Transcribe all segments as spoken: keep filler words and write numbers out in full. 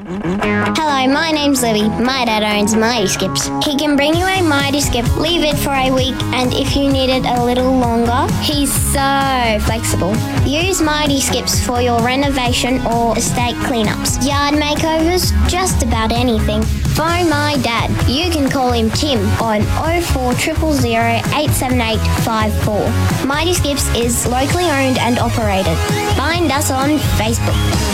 Hello, my name's Libby. My dad owns Mighty Skips. He can bring you a Mighty Skip, leave it for a week, and if you need it a little longer, he's so flexible. Use Mighty Skips for your renovation or estate cleanups, yard makeovers, just about anything. Phone my dad. You can call him Tim on oh four zero zero zero eight seven eight five four. Mighty Skips is locally owned and operated. Find us on Facebook.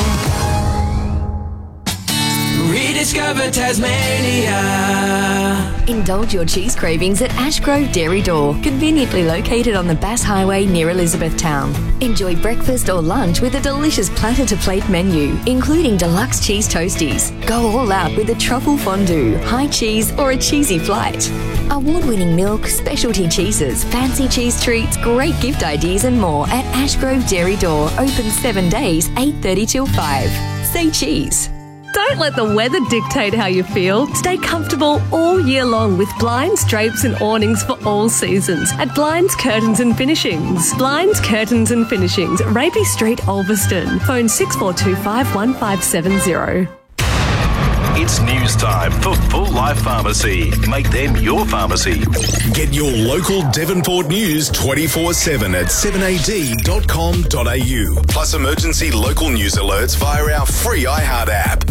Rediscover Tasmania. Indulge your cheese cravings at Ashgrove Dairy Door, conveniently located on the Bass Highway near Elizabethtown. Enjoy breakfast or lunch with a delicious platter-to-plate menu, including deluxe cheese toasties. Go all out with a truffle fondue, high cheese or a cheesy flight. Award-winning milk, specialty cheeses, fancy cheese treats, great gift ideas and more at Ashgrove Dairy Door, open seven days, eight thirty till five. Say cheese. Don't let the weather dictate how you feel. Stay comfortable all year long with blinds, drapes and awnings for all seasons at Blinds, Curtains and Finishings. Blinds, Curtains and Finishings, Rapey Street, Ulverston. Phone six four two five one five seven zero. It's news time for Full Life Pharmacy. Make them your pharmacy. Get your local Devonport news twenty-four seven at seven a d dot com dot a u. Plus emergency local news alerts via our free iHeart app.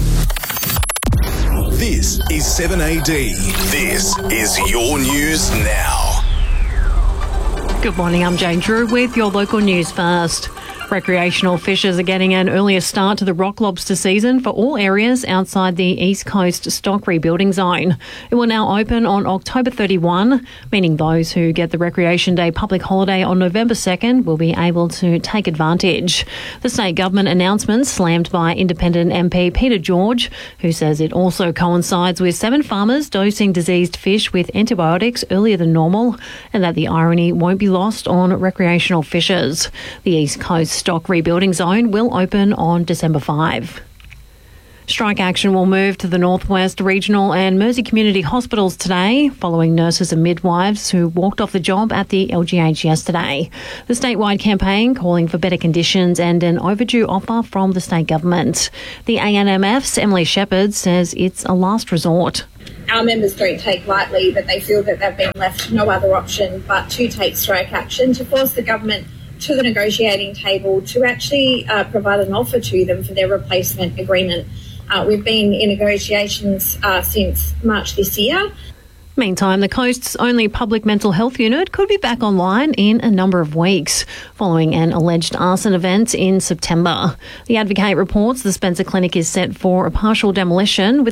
This is seven A D. This is your news now. Good morning, I'm Jane Drew with your local news first. Recreational fishers are getting an earlier start to the rock lobster season for all areas outside the East Coast Stock Rebuilding Zone. It will now open on October thirty-first, meaning those who get the Recreation Day public holiday on November second will be able to take advantage. The state government announcement slammed by Independent M P Peter George, who says it also coincides with seven farmers dosing diseased fish with antibiotics earlier than normal, and that the irony won't be lost on recreational fishers. The East Coast Stock Rebuilding Zone will open on December fifth. Strike action will move to the Northwest Regional and Mersey Community Hospitals today, following nurses and midwives who walked off the job at the L G H yesterday. The statewide campaign calling for better conditions and an overdue offer from the state government. The A N M F's Emily Shepherd says it's a last resort. Our members don't take lightly that they feel that they've been left no other option but to take strike action to force the government to the negotiating table to actually uh, provide an offer to them for their replacement agreement. Uh, we've been in negotiations uh, since March this year. Meantime, the coast's only public mental health unit could be back online in a number of weeks, following an alleged arson event in September. The Advocate reports the Spencer Clinic is set for a partial demolition, with